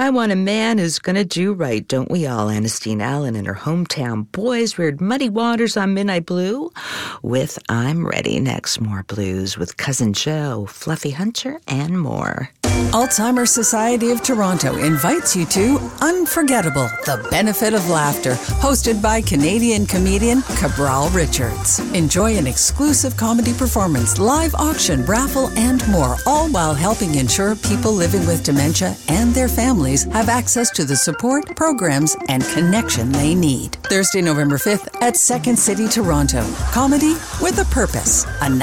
I want a man who's gonna do right, don't we all? Ernestine Allen and her hometown boys reared muddy waters on Midnight Blue with I'm Ready. Next, more blues with Cousin Joe, Fluffy Hunter, and more. Alzheimer's Society of Toronto invites you to Unforgettable, The Benefit of Laughter, hosted by Canadian comedian Cabral Richards. Enjoy an exclusive comedy performance, live auction, raffle, and more, all while helping ensure people living with dementia and their families have access to the support, programs, and connection they need. Thursday, November 5th at Second City, Toronto. Comedy with a purpose. A